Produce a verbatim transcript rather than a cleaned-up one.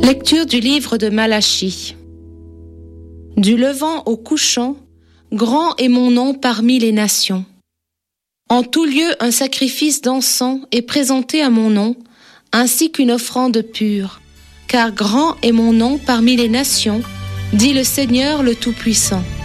Lecture du livre de Malachie. Du levant au couchant, grand est mon nom parmi les nations. En tout lieu un sacrifice d'encens est présenté à mon nom, ainsi qu'une offrande pure, car grand est mon nom parmi les nations, dit le Seigneur le Tout-Puissant.